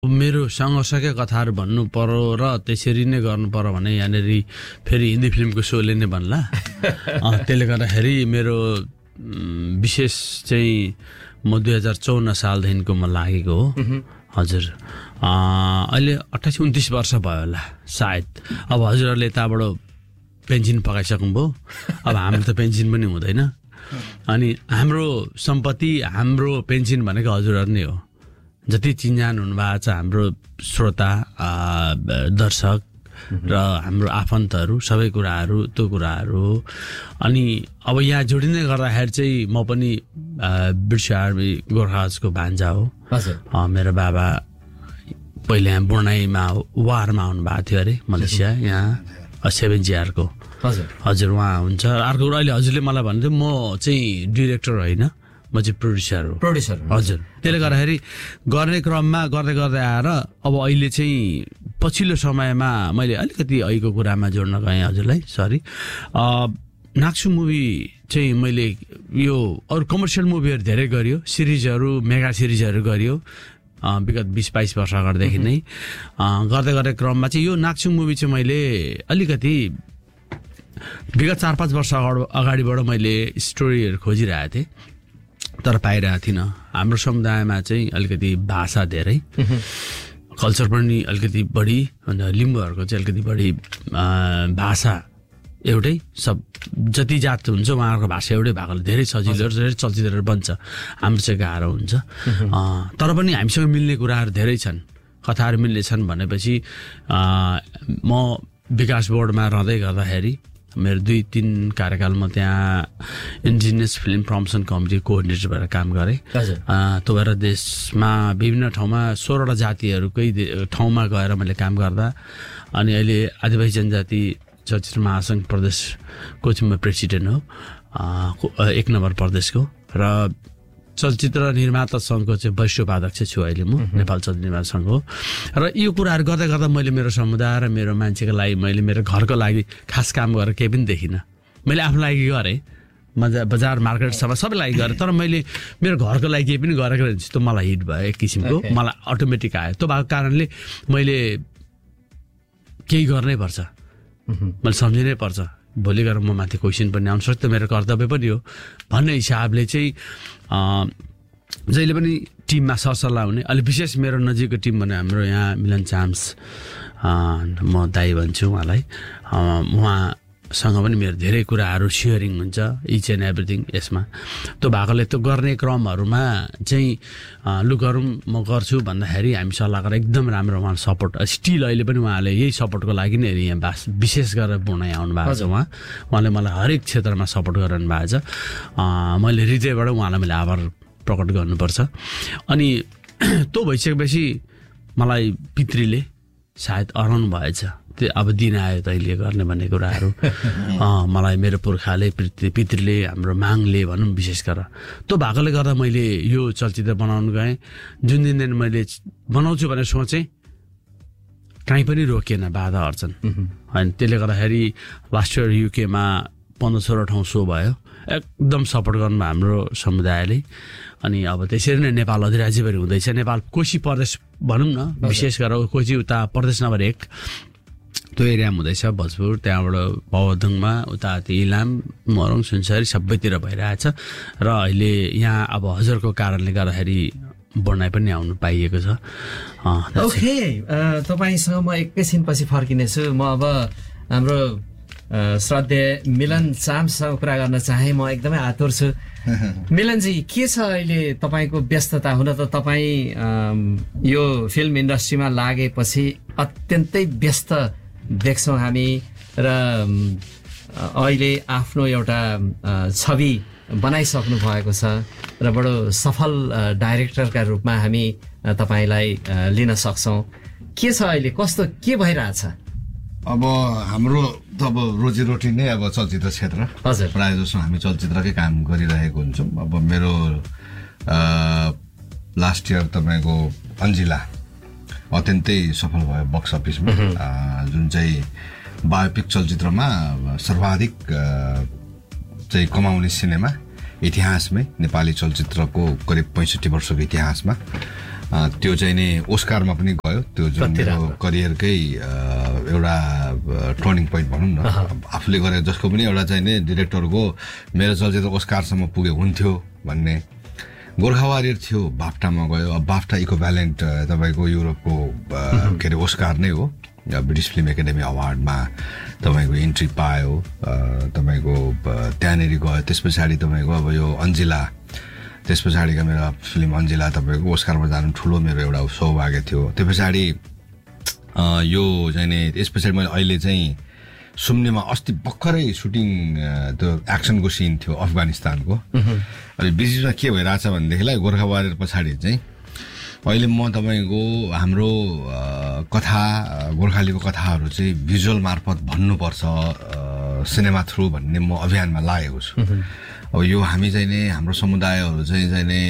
मेरो सङ्घर्षकै कथाहरू भन्नु पर्यो र त्यसरी नै गर्नु पर्यो भने यहाँनिर फेरि हिन्दी फिल्मको सोले नै भन्ला। त्यसले गर्दाखेरि मेरो विशेष चाहिँ म 2054 सालदेखिको म लागेको हो। हजुर अहिले 28-29 वर्ष भयो होला सायद। अब हजुरहरूले यताबाट पेन्सन पकाइसक्नुभयो, अब हाम्रो त पेन्सन पनि हुँदैन। अनि हाम्रो सम्पत्ति हाम्रो पेन्सन भनेको हजुरहरू नै हो। जति चिन्जान हुनुभएको छ हाम्रो श्रोता दर्शक र हाम्रो आफन्तहरू सबै कुराहरू त्यो कुराहरू हो। अनि अब यहाँ जोडिँदै गर्दाखेरि चाहिँ म पनि ब्रिटिस आर्मी गोर्खाजको भान्जा हो। मेरो बाबा पहिले यहाँ बुर्नाईमा वारमा आउनुभएको थियो अरे मलेसिया, यहाँ 7GR को। हजुर उहाँ हुन्छ। अर्को अहिले हजुरले मलाई भन्नुहुन्थ्यो म चाहिँ डिरेक्टर होइन, म चाहिँ प्रोड्युसर हो। हजुर त्यसले गर्दाखेरि गर्ने क्रममा गर्दै गर्दै आएर अब अहिले चाहिँ पछिल्लो समयमा मैले अलिकति अहिलेको कुरामा जोड्न गएँ हजुरलाई, सरी। नाक्सु मुभी चाहिँ मैले यो अरू कमर्सियल मुभीहरू धेरै गरियो, सिरिजहरू मेगा सिरिजहरू गरियो विगत 20-22 वर्ष अगाडिदेखि नै। गर्दै गर्दै क्रममा चाहिँ यो नाक्सु मुभी चाहिँ मैले अलिकति विगत 4-5 वर्ष अगाडिबाट मैले स्टोरीहरू खोजिरहेको थिएँ तर पाइरहेको थिइनँ। हाम्रो समुदायमा चाहिँ अलिकति भाषा धेरै, कल्चर पनि अलिकति बढी, अन्त लिम्बूहरूको चाहिँ अलिकति बढी भाषा एउटै, सब जति जात हुन्छ उहाँहरूको भाषा एउटै भएकोले धेरै सजिलो धेरै चलचित्रहरू बन्छ। हाम्रो चाहिँ गाह्रो हुन्छ। तर पनि हामीसँग मिल्ने कुराहरू धेरै छन्, कथाहरू मिल्ने छन् भनेपछि म विकास बोर्डमा रहँदै गर्दाखेरि मेरो 2-3 कार्यकालमा त्यहाँ indigenous film promotion committee coordinator भएर काम गरेँ। त्यो भएर देशमा विभिन्न ठाउँमा 16वटा जातिहरूकै ठाउँमा गएर मैले काम गर्दा अनि अहिले आदिवासी जनजाति चलचित्र महासङ्घ प्रदेशको चाहिँ म प्रेसिडेन्ट हो, 1 नम्बर प्रदेशको। र चलचित्र निर्माता सङ्घको चाहिँ वैश्व उपाध्यक्ष छु अहिले म, नेपाल चलचित्र निर्माता सङ्घ हो। र यो कुराहरू गर्दै गर्दा मैले मेरो समुदाय र मेरो मान्छेको लागि मैले मेरो घरको लागि खास काम गरेर केही पनि देखिनँ। मैले आफ्नो लागि गरेँ, बजार मार्केटसम्म सबै लागि गरेँ, तर मैले मेरो घरको लागि केही पनि गरेको रहेछ त्यो मलाई हिट भयो एक किसिमको, मलाई अटोमेटिक आयो। त्यो भएको कारणले मैले केही गर्नै पर्छ, मैले सम्झिनै पर्छ। भोलि गएर म माथि क्वेसन पनि आउनु सक्छ, मेरो कर्तव्य पनि हो भन्ने हिसाबले चाहिँ जहिले पनि टिममा सरसल्लाह हुने। अहिले विशेष मेरो नजिकको टिम भने हाम्रो यहाँ मिलन चाम्स, म दाई भन्छु उहाँलाई, उहाँसँग पनि मेरो धेरै कुराहरू सेयरिङ हुन्छ, इच एन्ड एभ्रिथिङ यसमा। त्यो भएकोले त्यो गर्ने क्रमहरूमा चाहिँ लु गरौँ म गर्छु भन्दाखेरि हामी सल्लाह गरेर एकदम राम्रो उहाँ सपोर्ट, स्टिल अहिले पनि उहाँले यही सपोर्टको लागि नै यहाँ विशेष गरेर बुर्नाई आउनु भएको छ। उहाँले मलाई हरेक क्षेत्रमा सपोर्ट गरिरहनु भएको छ। मैले हृदयबाट उहाँलाई मैले आभार प्रकट गर्नुपर्छ। अनि त्यो भइसकेपछि मलाई पितृले सायद अराउनु भएछ, त्यो अब दिन आयो तैँले गर्ने भन्ने कुराहरू मलाई मेरो पुर्खाले पितृले हाम्रो मागले भनौँ विशेष गरेर त्यो भएकोले गर्दा मैले यो चलचित्र बनाउनु गएँ। जुन दिन मैले बनाउँछु भनेर सोचेँ कहीँ पनि रोकिएन बाधा अर्चन। होइन त्यसले गर्दाखेरि लास्ट इयर युकेमा 15-16 ठाउँ सो भयो, एकदम सपोर्ट गर्नुभयो हाम्रो समुदायले। अनि अब त्यसरी नै नेपाल अधिराज्यभरि हुँदैछ। नेपाल कोशी प्रदेश भनौँ न, विशेष गरेर कोशी उता प्रदेश नम्बर 1 त्यो एरियामा हुँदैछ, भोजपुर त्यहाँबाट पौधङमा उता इलाम मोरङ सुनसरी सबैतिर भइरहेछ। र अहिले यहाँ अब हजुरको कारणले गर्दाखेरि बनाइ पनि आउनु पाइएको छ। ओके, तपाईँसँग म एकैछिनपछि फर्किनेछु। म अब हाम्रो श्रद्धेय मिलन चाम्ससँग कुरा गर्न चाहे, म एकदमै आतुर छु। मिलनजी के छ अहिले तपाईँको व्यस्तता? हुन त तपाईँ यो फिल्म इन्डस्ट्रीमा लागेपछि अत्यन्तै व्यस्त देख्छौँ हामी, र अहिले आफ्नो एउटा छवि बनाइसक्नु भएको छ र बडो सफल डाइरेक्टरका रूपमा हामी तपाईँलाई लिन सक्छौँ। के छ अहिले, कस्तो के भइरहेछ? अब हाम्रो त अब रोजीरोटी नै अब चलचित्र क्षेत्र। हजुर, प्रायः जसो हामी चलचित्रकै काम गरिरहेको हुन्छौँ। अब मेरो लास्ट इयर तपाईँको अन्जिला अत्यन्तै सफल भयो बक्स अफिसमा, जुन चाहिँ बायोपिक चलचित्रमा सर्वाधिक चाहिँ कमाउने सिनेमा इतिहासमै, नेपाली चलचित्रको करिब 65 वर्षको इतिहासमा। त्यो चाहिँ नि ओस्कारमा पनि गयो त्यो जुन मेरो करियरकै एउटा टर्निङ पोइन्ट भनौँ न आफूले गरेर जसको पनि एउटा चाहिँ नि डिरेक्टरको मेरो चलचित्र ओस्कारसम्म पुग्यो हुन्थ्यो भन्ने गोर्खा वारियर थियो बाफ्टामा गयो अब बाफ्टा इक्विभ्यालेन्ट तपाईँको युरोपको के अरे ओस्कार नै हो ब्रिटिस फिल्म एकाडेमी अवार्डमा तपाईँको इन्ट्री पायो तपाईँको त्यहाँनिर गयो त्यस पछाडि तपाईँको अब यो अन्जिला त्यस पछाडिका मेरो फिल्म अन्जिला तपाईँको ओस्कारमा जानु ठुलो मेरो एउटा सौभाग्य थियो त्यो पछाडि यो चाहिँ नि त्यस पछाडि मैले अहिले चाहिँ सुम्नेमा अस्ति भर्खरै सुटिङ त्यो एक्सनको सिन थियो अफगानिस्तानको अहिले बिचमा के भइरहेछ भनेदेखिलाई गोर्खा वारियर पछाडि चाहिँ अहिले म तपाईँको हाम्रो कथा गोर्खालीको कथाहरू चाहिँ भिजुअल मार्फत भन्नुपर्छ सिनेमा थ्रु भन्ने म अभियानमा लागेको छु अब यो हामी चाहिँ नि हाम्रो समुदायहरू चाहिँ नि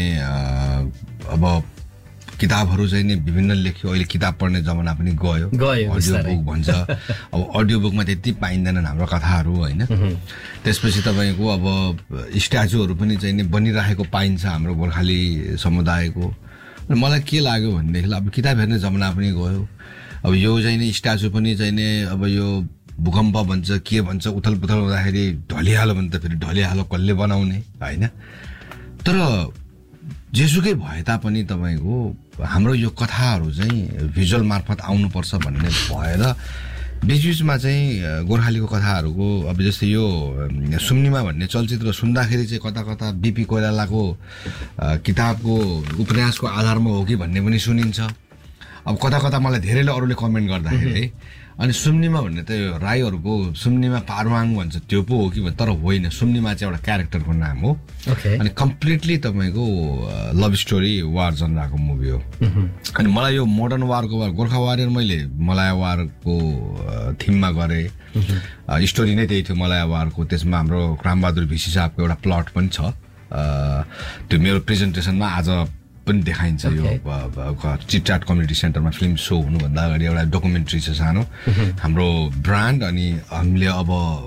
अब किताबहरू चाहिँ नि विभिन्न लेख्यो अहिले किताब पढ्ने जमाना पनि गयो अडियो बुक भन्छ अब अडियो बुकमा त्यति पाइँदैनन् हाम्रो कथाहरू होइन त्यसपछि तपाईँको अब स्ट्याचुहरू पनि चाहिँ नि बनिरहेको पाइन्छ हाम्रो गोर्खाली समुदायको मलाई के लाग्यो भनेदेखि अब किताब हेर्ने जमाना पनि गयो अब यो चाहिँ नि स्ट्याचु पनि चाहिँ नि अब यो भूकम्प भन्छ के भन्छ उथल पुथल हुँदाखेरि ढलिहाल्यो भने त फेरि ढलिहाल्यो कसले बनाउने होइन तर जेसुकै भए तापनि तपाईँको हाम्रो यो कथाहरू चाहिँ भिजुअल मार्फत आउनुपर्छ भन्ने भएर बिचबिचमा चाहिँ गोर्खालीको कथाहरूको अब जस्तै यो सुम्निमा भन्ने चलचित्र सुन्दाखेरि चाहिँ कता कता बिपी कोइरालाको किताबको उपन्यासको आधारमा हो कि भन्ने पनि सुनिन्छ अब कता कता मलाई धेरैले अरूले कमेन्ट गर्दाखेरि है अनि सुम्निमा भन्ने त यो राईहरूको सुम्निमा पारुवाङ भन्छ त्यो पो हो कि तर होइन सुम्निमा चाहिँ एउटा क्यारेक्टरको नाम हो अनि कम्प्लिटली तपाईँको लभ स्टोरी वार जनराको मुभी हो अनि मलाई यो मोडर्न वारको गोर्खा वारियर मैले मलाया वारको थिममा गरेँ स्टोरी नै त्यही थियो मलाया वारको त्यसमा हाम्रो रामबहादुर भिसी साहबको एउटा प्लट पनि छ त्यो मेरो प्रेजेन्टेसनमा आज पनि देखाइन्छ यो चिटचाट कम्युनिटी सेन्टरमा फिल्म सो हुनुभन्दा अगाडि एउटा डकुमेन्ट्री छ सानो हाम्रो ब्रान्ड अनि हामीले अब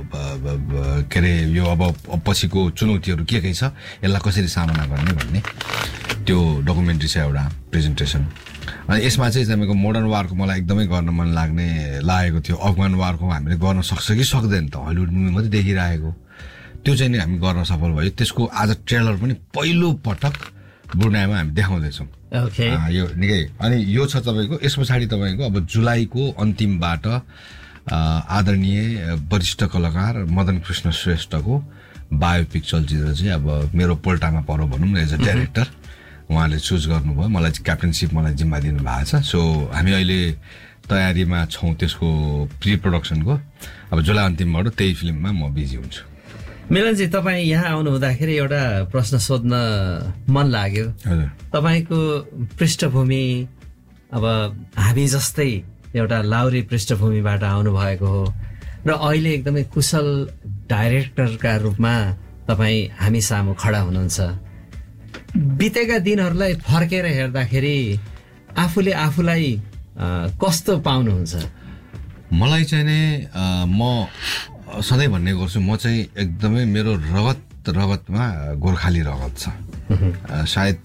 के अरे यो अब पछिको चुनौतीहरू के छ यसलाई कसरी सामना गर्ने भन्ने त्यो डकुमेन्ट्री छ एउटा प्रेजेन्टेसन अनि यसमा चाहिँ तपाईँको मोडर्न वारको मलाई एकदमै गर्न मन लागेको थियो अफगान वारको हामीले गर्न सक्छ कि सक्दैन त हलिउड मुभी मात्रै देखिरहेको त्यो चाहिँ नि हामी गर्न सफल भयो त्यसको आज ट्रेलर पनि पहिलो पटक ब्रुनाईमा हामी देखाउँदैछौँ यो निकै अनि यो छ तपाईँको यस पछाडि तपाईँको अब जुलाईको अन्तिमबाट आदरणीय वरिष्ठ कलाकार मदन कृष्ण श्रेष्ठको बायोपिक चलचित्र चाहिँ अब मेरो पोल्टामा परो भनौँ न एज अ डाइरेक्टर उहाँले चुज गर्नुभयो मलाई क्याप्टेनसिप मलाई जिम्मा दिनु भएको छ सो हामी अहिले तयारीमा छौँ त्यसको प्रि प्रोडक्सनको अब जुलाई अन्तिमबाट त्यही फिल्ममा म बिजी हुन्छु मिलनजी तपाईँ यहाँ आउनु हुँदाखेरि एउटा प्रश्न सोध्न मन लाग्यो तपाईँको पृष्ठभूमि अब हामी जस्तै एउटा लाउरी पृष्ठभूमिबाट आउनुभएको हो र अहिले एकदमै कुशल डाइरेक्टरका रूपमा तपाईँ हामी सामु खडा हुनुहुन्छ बितेका दिनहरूलाई फर्केर हेर्दाखेरि आफूले आफूलाई कस्तो पाउनुहुन्छ मलाई चाहिँ नि म सधैँ भन्ने गर्छु म चाहिँ एकदमै मेरो रगतमा गोर्खाली रगत छ सायद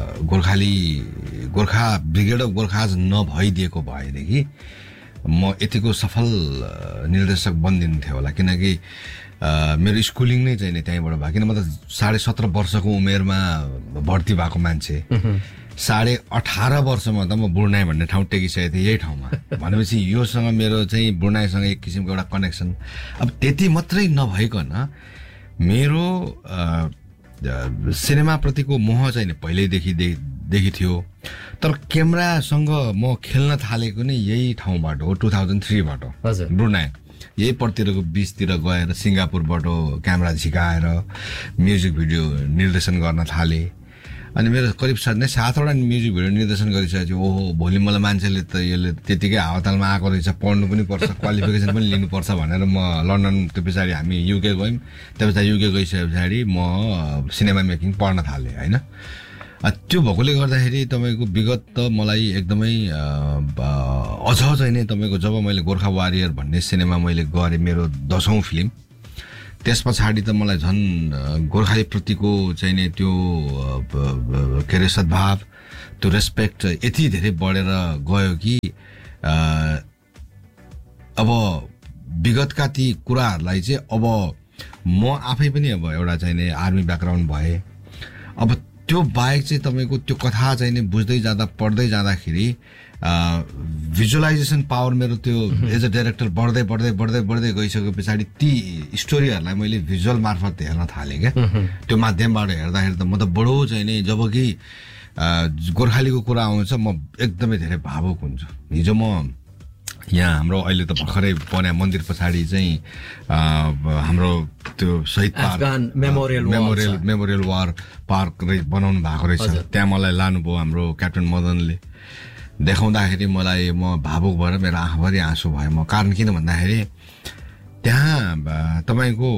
गोर्खा ब्रिगेड अफ गोर्खाज नभइदिएको भएदेखि म यतिको सफल निर्देशक बन्दिनु थियो होला किनकि मेरो स्कुलिङ नै चाहिँ नि त्यहीँबाट भयो किन म त 17.5 वर्षको उमेरमा भर्ती भएको मान्छे 18.5 वर्षमा त म ब्रुनाई भन्ने ठाउँ टेकिसकेको थिएँ यही ठाउँमा भनेपछि योसँग मेरो चाहिँ ब्रुनाईसँग एक किसिमको एउटा कनेक्सन अब त्यति मात्रै नभइकन मेरो सिनेमाप्रतिको मोह चाहिँ नि पहिल्यैदेखि थियो तर क्यामेरासँग म खेल्न थालेको नै यही ठाउँबाट हो 2003बाट ब्रुनाई यही पट्टिरको बिचतिर गएर सिङ्गापुरबाट क्यामेरा झिकाएर म्युजिक भिडियो निर्देशन गर्न थालेँ अनि मेरो करिब 7-8वटा म्युजिक भिडियो निर्देशन गरिसकेपछि ओहो भोलि मलाई मान्छेले त यसले त्यतिकै हावातालमा आएको रहेछ पढ्नु पनि पर्छ क्वालिफिकेसन पनि लिनुपर्छ भनेर म लन्डन त्यो पछाडि हामी युके गयौँ त्यो पछाडि युके गइसके पछाडि म सिनेमा मेकिङ पढ्न थालेँ होइन त्यो भएकोले गर्दाखेरि तपाईँको विगत त मलाई एकदमै अझ चाहिँ नै तपाईँको जब मैले गोर्खा वारियर भन्ने सिनेमा मैले गरेँ मेरो 10औं फिल्म त्यस पछाडि त मलाई झन् गोर्खालीप्रतिको चाहिँ नि त्यो के अरे सद्भाव त्यो रेस्पेक्ट यति धेरै बढेर गयो कि अब विगतका ती कुराहरूलाई चाहिँ अब म आफै पनि अब एउटा चाहिँ नि आर्मी ब्याकग्राउन्ड भए अब त्यो बाहेक चाहिँ तपाईँको त्यो कथा चाहिँ नि बुझ्दै जाँदा पढ्दै जाँदाखेरि भिजुअलाइजेसन पावर मेरो त्यो एज अ डाइरेक्टर बढ्दै बढ्दै बढ्दै बढ्दै गइसके पछाडि ती स्टोरीहरूलाई मैले भिजुअल मार्फत हेर्न थालेँ क्या त्यो माध्यमबाट हेर्दाखेरि त म त बडो चाहिँ नि जब कि गोर्खालीको कुरा आउँछ म एकदमै धेरै भावुक हुन्छु हिजो म यहाँ हाम्रो अहिले त भर्खरै बने मन्दिर पछाडि चाहिँ हाम्रो त्यो शहीद पार्क मेमोरियल वार पार्क बनाउनु भएको रहेछ त्यहाँ मलाई लानुभयो हाम्रो क्याप्टन मदनले देखाउँदाखेरि मलाई म भावुक भएर मेरो आँखाभरि आँसु भयो म कारण किन भन्दाखेरि त्यहाँ तपाईँको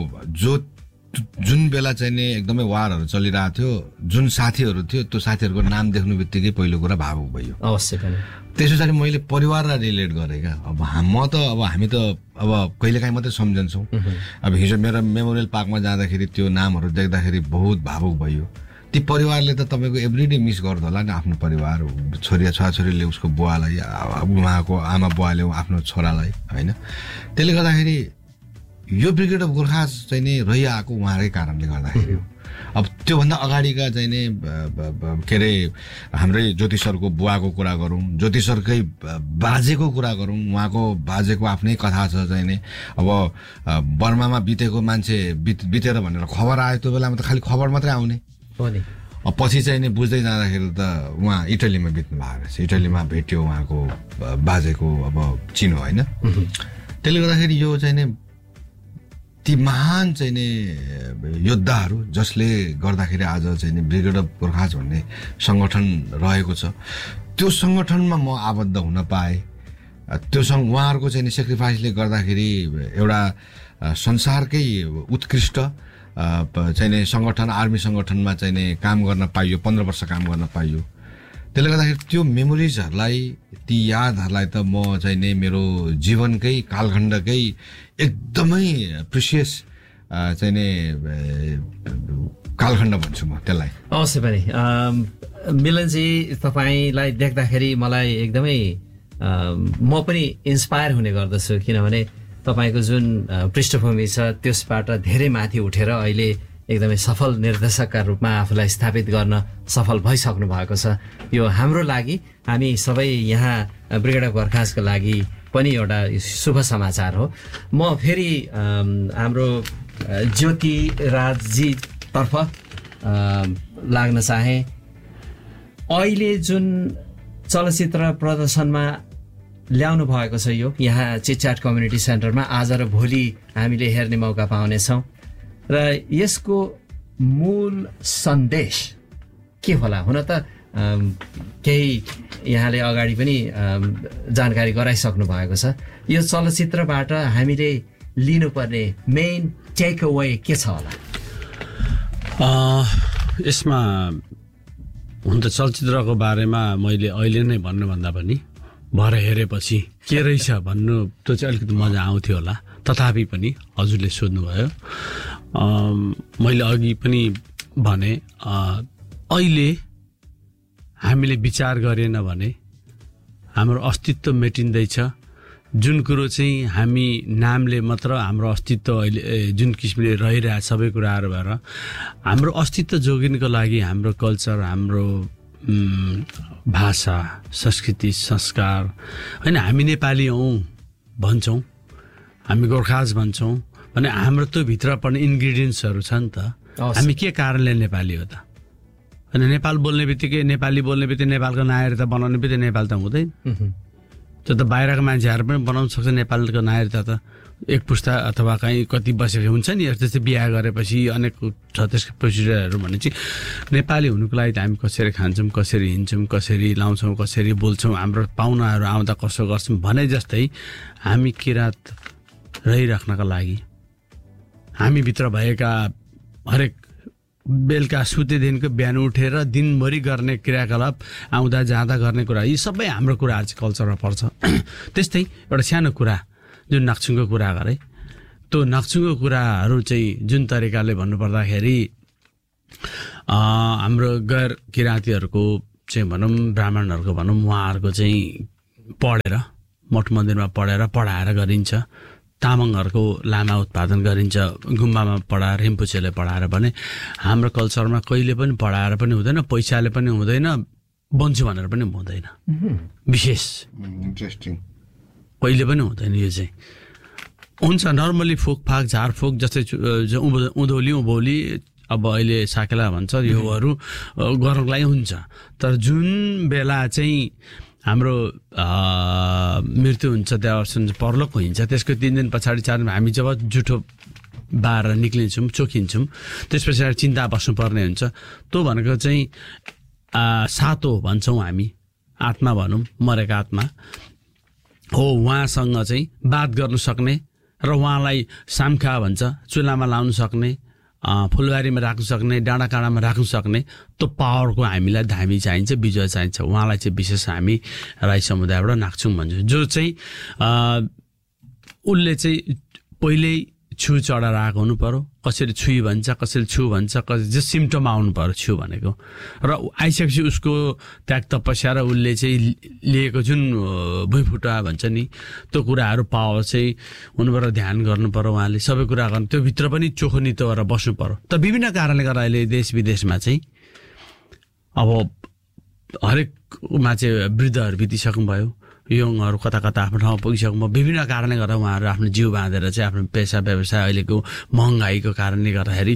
जुन बेला चाहिँ नि एकदमै वारहरू चलिरहेको थियो जुन साथीहरू थियो त्यो साथीहरूको नाम देख्नु बित्तिकै पहिलो कुरा भावुक भयो अवश्य पनि त्यस पछाडि मैले परिवारलाई रिलेट गरेँ क्या अब हामी त अब कहिलेकाहीँ मात्रै सम्झन्छौँ अब हिजो मेरो मेमोरियल पार्कमा जाँदाखेरि त्यो नामहरू देख्दाखेरि बहुत भावुक भयो ती परिवारले त तपाईँको एभ्रिडे मिस गर्दो होला नि आफ्नो परिवार छोराछोरीले उसको बुवालाई उहाँको आमा बुवाले आफ्नो छोरालाई होइन त्यसले गर्दाखेरि यो ब्रिगेड अफ गोर्खा चाहिँ नि रहिआएको उहाँकै कारणले गर्दाखेरि हो अब त्योभन्दा अगाडिका चाहिँ नि के अरे हाम्रै ज्योति सरको बुवाको कुरा गरौँ ज्योति सरकै बाजेको कुरा गरौँ उहाँको बाजेको आफ्नै कथा छ चाहिँ नि अब बर्मामा बितेको मान्छे बितेर भनेर खबर आयो त्यो बेलामा त खालि खबर मात्रै आउने पछि चाहिँ नि बुझ्दै जाँदाखेरि त उहाँ इटलीमा बित्नु भएको रहेछ इटलीमा भेट्यो उहाँको बाजेको अब चिनो होइन त्यसले गर्दाखेरि यो चाहिँ नि ती महान चाहिँ नि योद्धाहरू जसले गर्दाखेरि आज चाहिँ नि ब्रिगेड अफ गोर्खाज भन्ने सङ्गठन रहेको छ त्यो सङ्गठनमा म आबद्ध हुन पाएँ त्योसँग उहाँहरूको चाहिँ नि सेक्रिफाइसले गर्दाखेरि एउटा संसारकै उत्कृष्ट चाहिँ नि सङ्गठन आर्मी सङ्गठनमा चाहिँ नि काम गर्न पाइयो 15 वर्ष काम गर्न पाइयो त्यसले गर्दाखेरि त्यो मेमोरिजहरूलाई ती यादहरूलाई त म चाहिँ नि मेरो जीवनकै कालखण्डकै एकदमै प्रिसियस चाहिँ नि कालखण्ड भन्छु म त्यसलाई अवश्य पनि मिलनजी तपाईँलाई देख्दाखेरि मलाई एकदमै म पनि इन्सपायर हुने गर्दछु किनभने तपाईँको जुन पृष्ठभूमि छ त्यसबाट धेरै माथि उठेर अहिले एकदमै सफल निर्देशकका रूपमा आफूलाई स्थापित गर्न सफल भइसक्नु भएको छ यो हाम्रो लागि हामी सबै यहाँ ब्रिगेड अफ गोर्खाजको लागि पनि एउटा शुभ समाचार हो म फेरि हाम्रो ज्योति राजजीतर्फ लाग्न चाहे अहिले जुन चलचित्र प्रदर्शनमा ल्याउनु भएको छ यो यहाँ चिटच्याट कम्युनिटी सेन्टरमा आज र भोलि हामीले हेर्ने मौका पाउनेछौँ र यसको मूल सन्देश के होला हुन त केही यहाँले अगाडि पनि जानकारी गराइसक्नु भएको छ यो चलचित्रबाट हामीले लिनुपर्ने मेन टेक अवे के छ होला यसमा हुन त चलचित्रको बारेमा मैले अहिले नै भन्नुभन्दा पनि भएर हेरेपछि के रहेछ भन्नु त्यो चाहिँ अलिकति मजा आउँथ्यो होला तथापि पनि हजुरले सोध्नुभयो मैले अघि पनि भने अहिले हामीले विचार गरेन भने हाम्रो अस्तित्व मेटिँदैछ जुन कुरो चाहिँ हामी नामले मात्र हाम्रो अस्तित्व अहिले जुन किसिमले रहिरहेछ सबै कुराहरू भएर हाम्रो अस्तित्व जोगिनको लागि हाम्रो कल्चर हाम्रो भाषा संस्कृति संस्कार होइन हामी नेपाली हौँ भन्छौँ हामी गोर्खाज भन्छौँ भने हाम्रो त्यो भित्र पर्ने इन्ग्रिडियन्ट्सहरू छ नि त हामी के कारणले नेपाली हो त अनि नेपाल बोल्ने बित्तिकै नेपाली बोल्ने बित्तिकै नेपालको नागरिकता बनाउने बित्तिकै नेपाल त हुँदैन त्यो त बाहिरको मान्छेहरू पनि बनाउन सक्छ नेपालको नागरिकता त एक पुस्ता अथवा कहीँ कति बसेको हुन्छ नि जस्तै बिहा गरेपछि अनेक छ त्यसको प्रोसिजरहरू भने चाहिँ नेपाली हुनुको लागि त हामी कसरी खान्छौँ कसरी हिँड्छौँ कसरी लाउँछौँ कसरी बोल्छौँ हाम्रो पाहुनाहरू आउँदा कसो गर्छौँ भने जस्तै हामी किराँत रहिराख्नका लागि हामीभित्र भएका हरेक बेलुका सुतेदेखिको बिहान उठेर दिनभरि गर्ने क्रियाकलाप आउँदा जाँदा गर्ने कुरा यी सबै हाम्रो कुराहरू चाहिँ कल्चरमा पर्छ त्यस्तै एउटा सानो कुरा जुन नाक्छुङको कुरा गरे त्यो नाक्छुङको कुराहरू चाहिँ जुन तरिकाले भन्नुपर्दाखेरि हाम्रो गैर किराँतीहरूको चाहिँ भनौँ ब्राह्मणहरूको भनौँ उहाँहरूको चाहिँ पढेर मठ मन्दिरमा पढाएर गरिन्छ, तामाङहरूको लामा उत्पादन गरिन्छ गुम्बामा पढाएर, रिम्पोचेले पढाएर भने हाम्रो कल्चरमा कहिले पनि पढाएर पनि हुँदैन, पैसाले पनि हुँदैन, बन्छु भनेर पनि हुँदैन। विशेष इन्ट्रेस्टिङ कहिले पनि हुँदैन। यो चाहिँ हुन्छ नर्मली फोकफाक झारफोक जस्तै उँधौली उँभौली अब अहिले साकेला भन्छ योहरू गर्नको लागि हुन्छ। तर जुन बेला चाहिँ हाम्रो मृत्यु हुन्छ त्यहाँ परलोक हुन्छ त्यसको 3 दिन पछाडि 4 दिन हामी जब जुठो बाह्र निक्लिन्छौँ चोखिन्छौँ त्यस पछाडि चिन्ता बस्नुपर्ने हुन्छ। त्यो भनेको चाहिँ सातो भन्छौँ हामी, आत्मा भनौँ, मरेको आत्मा हो। उहाँसँग चाहिँ बात गर्नु सक्ने र उहाँलाई साम्खा भन्छ चुलामा लाउनु सक्ने, फुलबारीमा राख्नु सक्ने, डाँडा काँडामा राख्नु सक्ने त्यो पावरको हामीलाई धामी चाहिन्छ, विजय चाहिन्छ। उहाँलाई चाहिँ विशेष हामी राई समुदायबाट नाग्छौँ भन्छौँ, जो चाहिँ उसले चाहिँ पहिल्यै छु चढाएर आएको हुनु पर्यो। कसरी छुई भन्छ, कसरी छु भन्छ, जो सिम्टम आउनु पर्यो छु भनेको। र आइसकेपछि उसको त्याग तपस्या र उसले चाहिँ लिएको जुन भुइँफुटा भन्छ नि त्यो कुराहरू पावर चाहिँ हुनुबाट ध्यान गर्नु पर्यो। उहाँले सबै कुरा गर्नु, त्यो भित्र पनि चोखो नितो गरेर बस्नु पर्यो। त विभिन्न कारणले गर्दा अहिले देश विदेशमा चाहिँ अब हरेकमा चाहिँ वृद्धहरू बितिसक्नुभयो, यङहरू कता कता आफ्नो ठाउँमा पुगिसक्नु, विभिन्न कारणले गर्दा उहाँहरू आफ्नो जिउ बाँधेर चाहिँ आफ्नो पेसा व्यवसाय अहिलेको महँगाईको कारणले गर्दाखेरि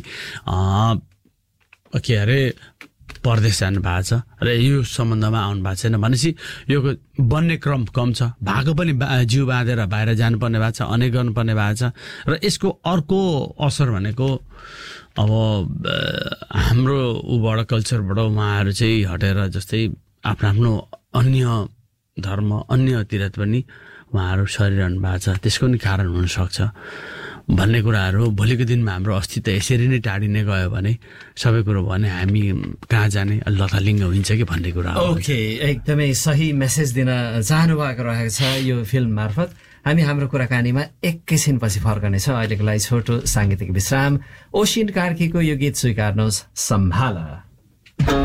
के अरे परदेश जानु भएको छ र यो सम्बन्धमा आउनु भएको छैन भनेपछि यो बन्ने क्रम कम छ। भएको पनि जिउ बाँधेर बाहिर जानुपर्ने भएको छ, अनेक गर्नुपर्ने भएको छ। र यसको अर्को असर भनेको अब हाम्रो उबाट कल्चरबाट उहाँहरू चाहिँ हटेर जस्तै आफ्नो आफ्नो अन्य धर्म अन्यतिर पनि उहाँहरू सरिरहनु भएको छ, त्यसको नि कारण हुनसक्छ भन्ने कुराहरू। भोलिको दिनमा हाम्रो अस्तित्व यसरी नै टाढिने गयो भने सबै कुरो भने हामी कहाँ जाने लथालिङ्ग हुन्छ कि भन्ने कुरा। ओके, एकदमै सही मेसेज दिन चाहनु भएको रहेको छ यो फिल्म मार्फत। हामी हाम्रो कुराकानीमा एकैछिनपछि फर्कनेछौँ। अहिलेको लागि छोटो साङ्गीतिक विश्राम। ओसिन कार्कीको यो गीत स्वीकार्नुहोस्, सम्भाला।